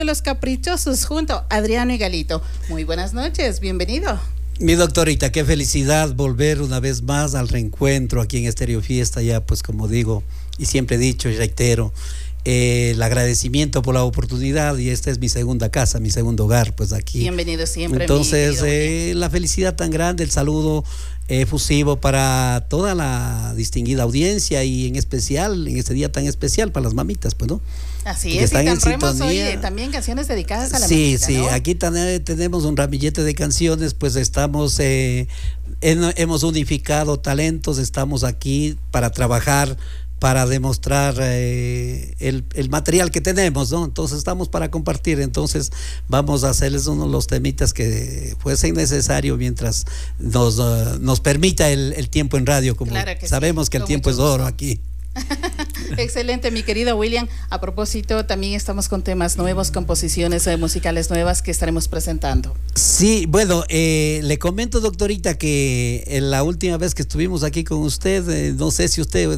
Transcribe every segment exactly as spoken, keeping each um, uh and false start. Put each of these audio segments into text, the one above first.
Los Caprichosos junto a Adriano y Galito. Muy buenas noches, bienvenido. Mi doctorita, qué felicidad volver una vez más al reencuentro aquí en Estéreo Fiesta, ya pues como digo y siempre he dicho y reitero, eh, el agradecimiento por la oportunidad, y esta es mi segunda casa, mi segundo hogar, pues aquí. Bienvenido siempre. Entonces, eh, la felicidad tan grande, el saludo efusivo para toda la distinguida audiencia y en especial, en este día tan especial para las mamitas, pues, ¿no? Así es, y tendremos hoy también canciones dedicadas a la Sí, mamita, sí, ¿no? aquí tenemos un ramillete de canciones, pues estamos, eh, en, hemos unificado talentos, estamos aquí para trabajar, para demostrar eh, el, el material que tenemos, ¿no? Entonces estamos para compartir, entonces vamos a hacerles uno de los temitas que fuesen necesarios mientras nos, uh, nos permita el, el tiempo en radio, como claro que sabemos sí, que el tiempo es oro aquí. Excelente, mi querido William. A propósito, también estamos con temas nuevos, composiciones eh, musicales nuevas que estaremos presentando. Sí, bueno, eh, le comento, doctorita, que en la última vez que estuvimos aquí con usted, eh, no sé si usted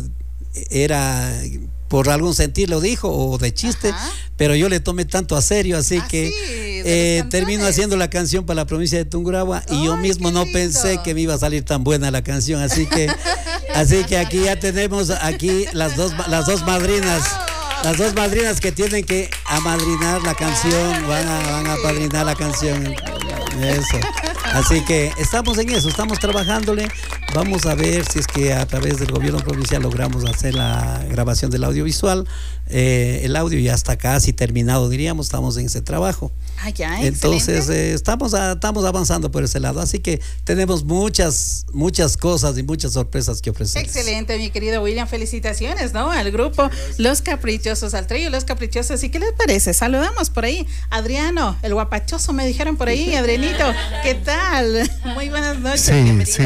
era por algún sentir lo dijo o de chiste, ajá, pero yo le tomé tanto a serio, así ah, que sí, eh, termino haciendo la canción para la provincia de Tungurahua. Ay, y yo mismo no lindo. pensé que me iba a salir tan buena la canción, así que así que aquí ya tenemos aquí las dos las dos madrinas. Las dos madrinas que tienen que amadrinar la canción, van a, van a apadrinar la canción. Eso. Así que estamos en eso, estamos trabajándole. Vamos a ver si es que a través del gobierno provincial logramos hacer la grabación del audiovisual. Eh, el audio ya está casi terminado, diríamos, estamos en ese trabajo. Ah, ya, Entonces eh, estamos, a, estamos avanzando por ese lado, así que tenemos muchas, muchas cosas y muchas sorpresas que ofrecer. Excelente, mi querido William, felicitaciones, ¿no? Al grupo Los Caprichosos, al trío Los Caprichosos. ¿Y qué les parece? Saludamos por ahí, Adriano, el guapachoso, me dijeron por ahí, Adrianito, ¿qué tal? Muy buenas noches, sí, bienvenido. Sí.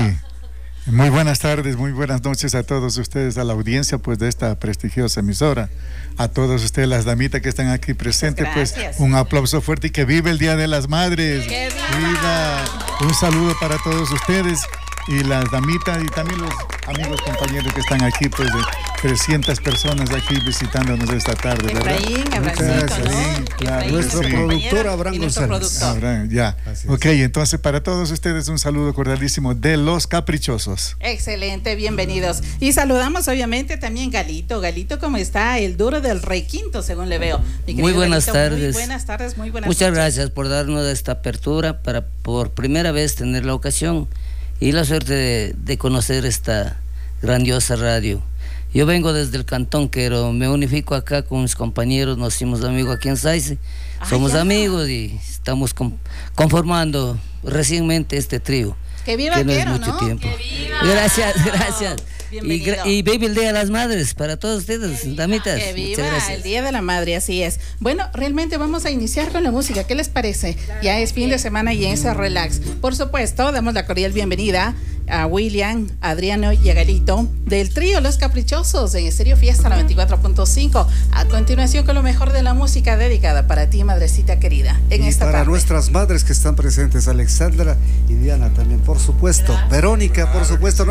Muy buenas tardes, muy buenas noches a todos ustedes, a la audiencia pues de esta prestigiosa emisora, a todos ustedes, las damitas que están aquí presentes, pues un aplauso fuerte y que vive el Día de las Madres. ¡Que viva! ¡Viva! Un saludo para todos ustedes y las damitas y también los amigos compañeros que están aquí, pues de trescientas personas aquí visitándonos esta tarde, ¿verdad? Efraín, Abrancito, ¿no? Claro, nuestro sí. productor Abraham González. Abraham, ya. Ok, entonces para todos ustedes un saludo cordialísimo de Los Caprichosos. Excelente, bienvenidos. Y saludamos obviamente también Galito. Galito, ¿cómo está? El duro del requinto, según le veo. Muy buenas Galito, tardes. Muy buenas tardes, muy buenas Muchas noches. gracias por darnos esta apertura para por primera vez tener la ocasión y la suerte de, de conocer esta grandiosa radio. Yo vengo desde el Cantón Quero, me unifico acá con mis compañeros, nos hicimos amigos aquí en Saice, somos ah, amigos y estamos con, conformando recientemente este trío. Que viva que no Quero, es mucho ¿no? tiempo. Que viva. Gracias, gracias. Bienvenido. Y, y baby el Día de las Madres para todos ustedes, que viva, damitas. Que viva Muchas gracias. el Día de la Madre, así es. Bueno, realmente vamos a iniciar con la música, ¿qué les parece? Claro, ya es fin de semana y ese relax. Por supuesto, damos la cordial bienvenida a William, a Adriano y a Galito del trío Los Caprichosos en Estéreo Fiesta noventa y cuatro punto cinco. A continuación con lo mejor de la música dedicada para ti, madrecita querida, en y esta para tarde. Nuestras madres que están presentes, Alexandra y Diana también, por supuesto, Verónica, por supuesto.